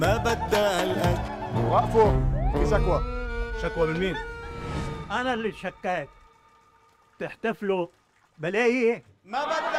ما بدها القد. وقفوا، في شكوى. شكوى من مين؟ أنا اللي شكيت. تحتفلوا بلاقي ما بدها